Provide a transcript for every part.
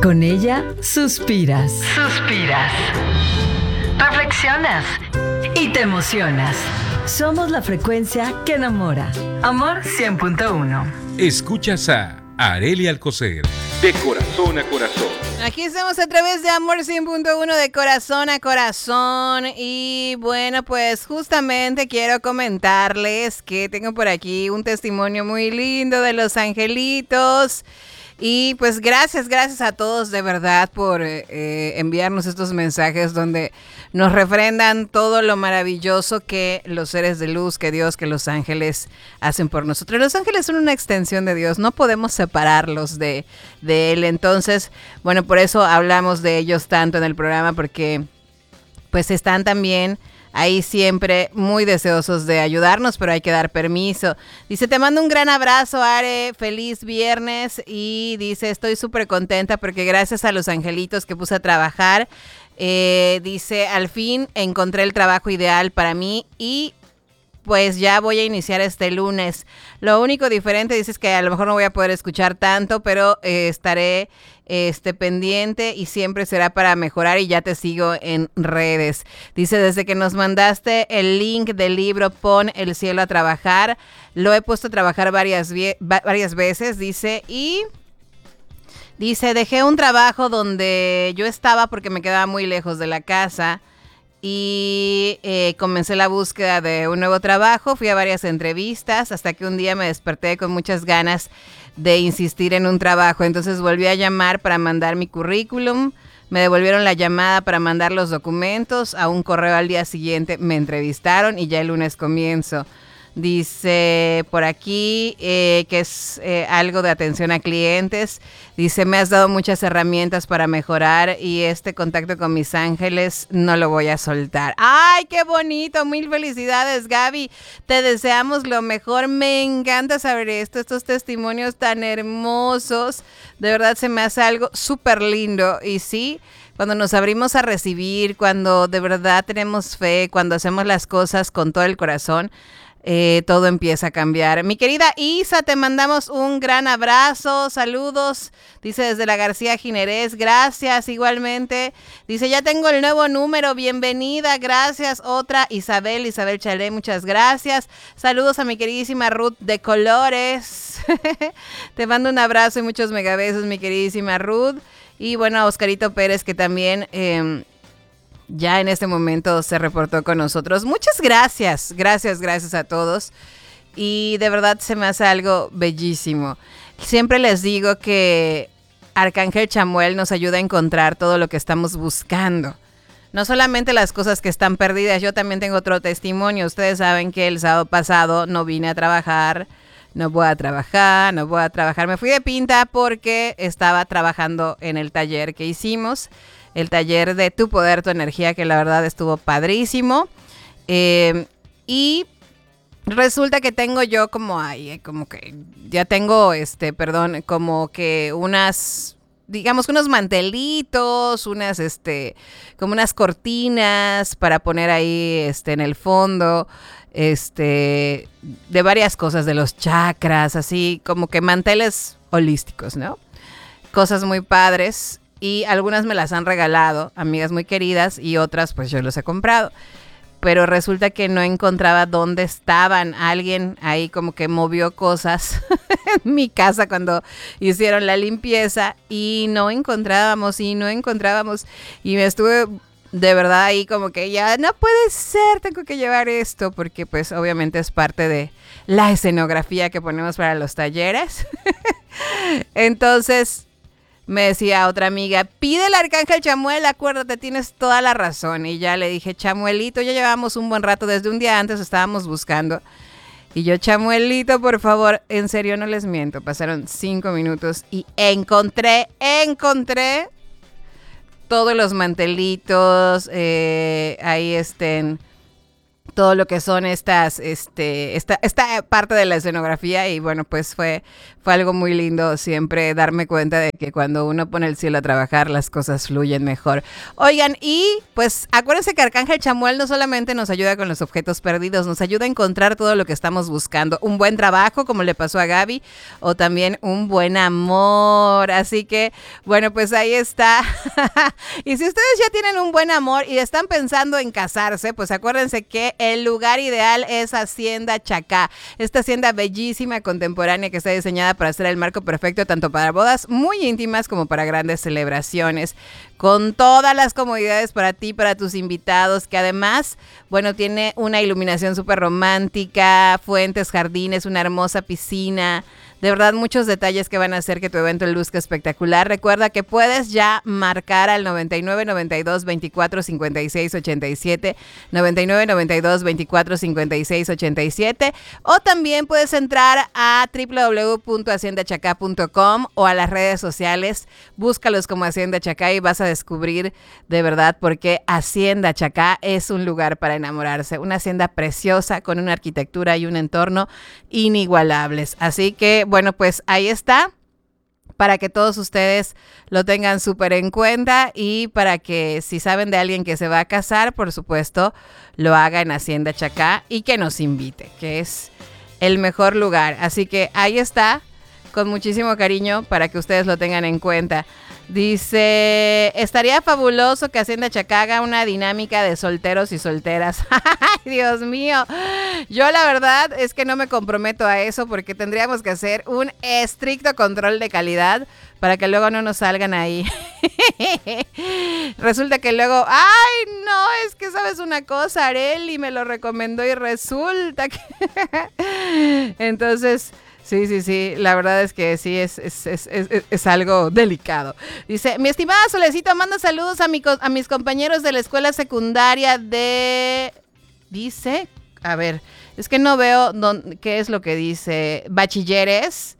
Con ella suspiras. Suspiras. Reflexionas. Y te emocionas. Somos la frecuencia que enamora. Amor 100.1. Escuchas a Arely Alcocer. De corazón a corazón. Aquí estamos a través de Amor 100.1 de corazón a corazón. Y bueno, pues justamente quiero comentarles que tengo por aquí un testimonio muy lindo de los angelitos. Y pues gracias a todos de verdad por enviarnos estos mensajes donde nos refrendan todo lo maravilloso que los seres de luz, que Dios, que los ángeles hacen por nosotros. Los ángeles son una extensión de Dios, no podemos separarlos de Él. Entonces, bueno, por eso hablamos de ellos tanto en el programa, porque pues están también ahí siempre muy deseosos de ayudarnos, pero hay que dar permiso. Dice, te mando un gran abrazo, Are, feliz viernes. Y dice, estoy súper contenta porque gracias a los angelitos que puse a trabajar, dice, al fin encontré el trabajo ideal para mí y pues ya voy a iniciar este lunes. Lo único diferente, dice, es que a lo mejor no voy a poder escuchar tanto, pero estaré pendiente y siempre será para mejorar y ya te sigo en redes. Dice, desde que nos mandaste el link del libro Pon el cielo a trabajar, lo he puesto a trabajar varias veces, dice, y dice, dejé un trabajo donde yo estaba porque me quedaba muy lejos de la casa. Y comencé la búsqueda de un nuevo trabajo, fui a varias entrevistas hasta que un día me desperté con muchas ganas de insistir en un trabajo. Entonces volví a llamar para mandar mi currículum, me devolvieron la llamada para mandar los documentos, a un correo al día siguiente me entrevistaron y ya el lunes comienzo. Dice por aquí que es algo de atención a clientes. Dice, me has dado muchas herramientas para mejorar y este contacto con mis ángeles no lo voy a soltar. ¡Ay, qué bonito! Mil felicidades, Gaby. Te deseamos lo mejor. Me encanta saber esto, estos testimonios tan hermosos. De verdad se me hace algo súper lindo. Y sí, cuando nos abrimos a recibir, cuando de verdad tenemos fe, cuando hacemos las cosas con todo el corazón, todo empieza a cambiar. Mi querida Isa, te mandamos un gran abrazo, saludos, dice desde la García Ginerés, gracias igualmente. Dice, ya tengo el nuevo número, bienvenida, gracias. Otra, Isabel Chalé, muchas gracias. Saludos a mi queridísima Ruth de Colores. Te mando un abrazo y muchos megabesos, mi queridísima Ruth. Y bueno, a Oscarito Pérez, que también ya en este momento se reportó con nosotros. Muchas gracias a todos. Y de verdad se me hace algo bellísimo. Siempre les digo que Arcángel Chamuel nos ayuda a encontrar todo lo que estamos buscando. No solamente las cosas que están perdidas. Yo también tengo otro testimonio. Ustedes saben que el sábado pasado no vine a trabajar. No voy a trabajar. Me fui de pinta porque estaba trabajando en el taller que hicimos. El taller de Tu Poder, Tu Energía, que la verdad estuvo padrísimo. Y resulta que tengo yo como que ya tengo, como que unas, digamos, unos mantelitos, como unas cortinas para poner ahí, en el fondo, de varias cosas, de los chakras, así, como que manteles holísticos, ¿no? Cosas muy padres. Y algunas me las han regalado, amigas muy queridas, y otras pues yo los he comprado. Pero resulta que no encontraba dónde estaban. Alguien ahí como que movió cosas en mi casa cuando hicieron la limpieza y no encontrábamos. Y me estuve de verdad ahí como que ya no puede ser, tengo que llevar esto, porque pues obviamente es parte de la escenografía que ponemos para los talleres. Entonces me decía otra amiga, pide el Arcángel Chamuel, acuérdate, tienes toda la razón. Y ya le dije, Chamuelito, ya llevamos un buen rato, desde un día antes estábamos buscando. Y yo, Chamuelito, por favor, en serio no les miento, pasaron 5 minutos y encontré todos los mantelitos, ahí todo lo que son esta parte de la escenografía y bueno, pues fue algo muy lindo siempre darme cuenta de que cuando uno pone el cielo a trabajar las cosas fluyen mejor. Oigan, y pues acuérdense que Arcángel Chamuel no solamente nos ayuda con los objetos perdidos, nos ayuda a encontrar todo lo que estamos buscando, un buen trabajo como le pasó a Gaby o también un buen amor, así que bueno, pues ahí está. Y si ustedes ya tienen un buen amor y están pensando en casarse, pues acuérdense que el lugar ideal es Hacienda Chacá, esta hacienda bellísima, contemporánea, que está diseñada para ser el marco perfecto tanto para bodas muy íntimas como para grandes celebraciones, con todas las comodidades para ti, para tus invitados, que además, bueno, tiene una iluminación súper romántica, fuentes, jardines, una hermosa piscina. De verdad, muchos detalles que van a hacer que tu evento luzca espectacular. Recuerda que puedes ya marcar al 99 92 24 56 87, 99 92 24 56 87, o también puedes entrar a www.haciendachacá.com o a las redes sociales. Búscalos como Hacienda Chacá y vas a descubrir de verdad por qué Hacienda Chacá es un lugar para enamorarse. Una hacienda preciosa con una arquitectura y un entorno inigualables. Así que bueno, pues ahí está, para que todos ustedes lo tengan súper en cuenta y para que si saben de alguien que se va a casar, por supuesto, lo haga en Hacienda Chacá y que nos invite, que es el mejor lugar. Así que ahí está, con muchísimo cariño para que ustedes lo tengan en cuenta. Dice, estaría fabuloso que Hacienda Chacá haga una dinámica de solteros y solteras. ¡Ay, Dios mío! Yo la verdad es que no me comprometo a eso porque tendríamos que hacer un estricto control de calidad para que luego no nos salgan ahí. Resulta que luego, ¡ay, no! Es que sabes una cosa, Areli me lo recomendó y resulta que... Entonces... Sí, la verdad es que sí, es algo delicado. Dice, mi estimada Solecito, manda saludos a mis compañeros de la escuela secundaria de... Dice, a ver, es que no veo qué es lo que dice. Bachilleres,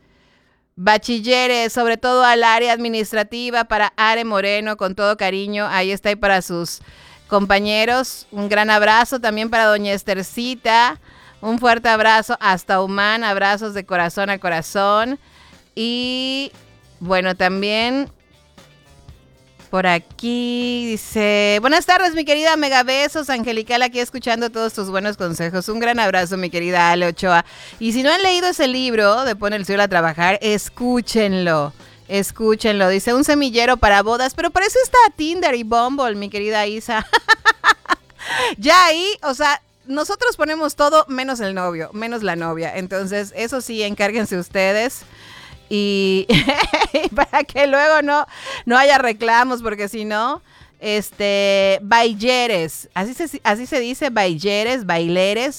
sobre todo al área administrativa, para Are Moreno, con todo cariño. Ahí está, y para sus compañeros, un gran abrazo también para doña Estercita. Un fuerte abrazo hasta Humán, abrazos de corazón a corazón. Y bueno, también por aquí dice, buenas tardes mi querida Megabesos Angelical, aquí escuchando todos tus buenos consejos. Un gran abrazo mi querida Ale Ochoa. Y si no han leído ese libro de Pon el cielo a trabajar, escúchenlo. Dice, un semillero para bodas, pero para eso está Tinder y Bumble, mi querida Isa. Ya ahí, o sea... Nosotros ponemos todo menos el novio, menos la novia. Entonces, eso sí, encárguense ustedes. Y para que luego no haya reclamos, porque si no, baileres. Así se dice, baileres.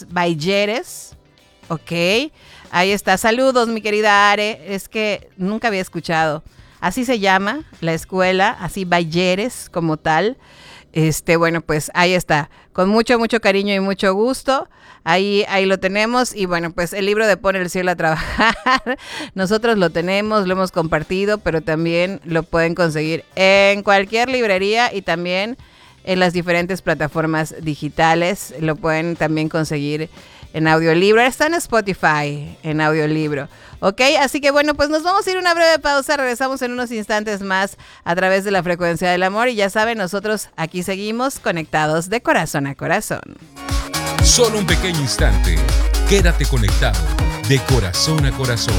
Ok, ahí está. Saludos, mi querida Are. Es que nunca había escuchado. Así se llama la escuela, así baileres como tal. Bueno, pues ahí está, con mucho cariño y mucho gusto, ahí lo tenemos. Y bueno, pues el libro de Pon el cielo a trabajar, nosotros lo tenemos, lo hemos compartido, pero también lo pueden conseguir en cualquier librería y también en las diferentes plataformas digitales, lo pueden también conseguir en audiolibro, está en Spotify, en audiolibro. Ok, así que bueno, pues nos vamos a ir a una breve pausa, regresamos en unos instantes más a través de la frecuencia del amor y ya saben, nosotros aquí seguimos conectados de corazón a corazón. Solo un pequeño instante, quédate conectado de corazón a corazón.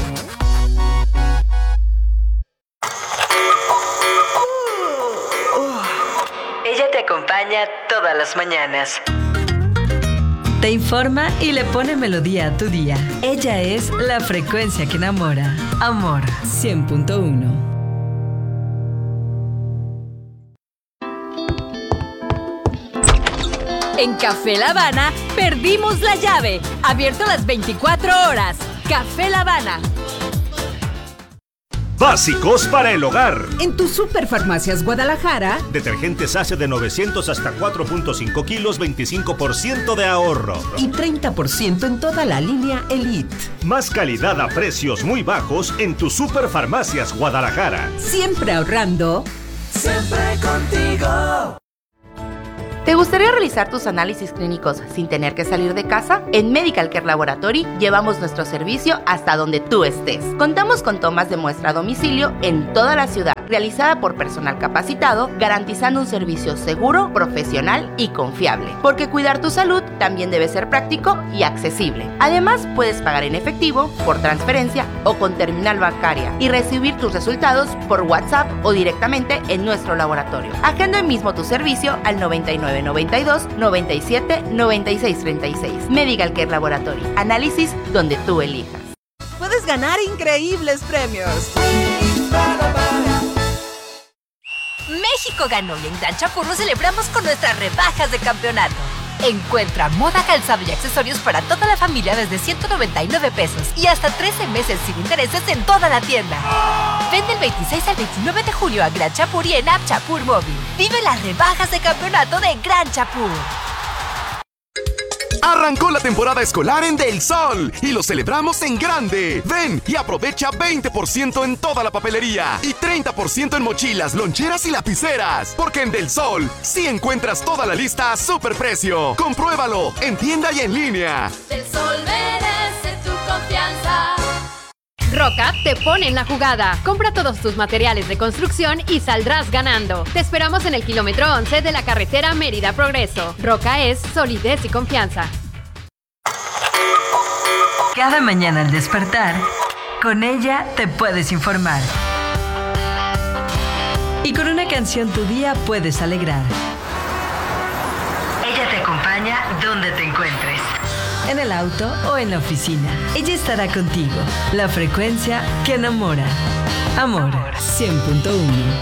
Ella te acompaña todas las mañanas. Te informa y le pone melodía a tu día. Ella es la frecuencia que enamora. Amor 100.1. En Café La Habana perdimos la llave. Abierto las 24 horas. Café La Habana. Básicos para el hogar. En tu Superfarmacias Guadalajara. Detergentes Ace de 900 hasta 4.5 kilos, 25% de ahorro. Y 30% en toda la línea Elite. Más calidad a precios muy bajos en tu Superfarmacias Guadalajara. Siempre ahorrando. Siempre contigo. ¿Te gustaría realizar tus análisis clínicos sin tener que salir de casa? En Medical Care Laboratory llevamos nuestro servicio hasta donde tú estés. Contamos con tomas de muestra a domicilio en toda la ciudad, realizada por personal capacitado, garantizando un servicio seguro, profesional y confiable. Porque cuidar tu salud también debe ser práctico y accesible. Además, puedes pagar en efectivo, por transferencia o con terminal bancaria y recibir tus resultados por WhatsApp o directamente en nuestro laboratorio. Agenda hoy mismo tu servicio al 99 92 97 96 36. Medical Care Laboratory. Análisis donde tú elijas. Puedes ganar increíbles premios. México ganó y en Gran Chapur lo celebramos con nuestras rebajas de campeonato. Encuentra moda, calzado y accesorios para toda la familia desde 199 pesos y hasta 13 meses sin intereses en toda la tienda. Ven del 26 al 29 de julio a Gran Chapur y en App Chapur Móvil. Vive las rebajas de campeonato de Gran Chapur. Arrancó la temporada escolar en Del Sol y lo celebramos en grande. Ven y aprovecha 20% en toda la papelería y 30% en mochilas, loncheras y lapiceras. Porque en Del Sol sí encuentras toda la lista a superprecio. Compruébalo en tienda y en línea. Del Sol merece tu confianza. Roca te pone en la jugada. Compra todos tus materiales de construcción y saldrás ganando. Te esperamos en el kilómetro 11 de la carretera Mérida Progreso. Roca es solidez y confianza. Cada mañana al despertar, con ella te puedes informar. Y con una canción tu día puedes alegrar. Ella te acompaña donde te encuentres. En el auto o en la oficina. Ella estará contigo. La frecuencia que enamora. Amor 100.1.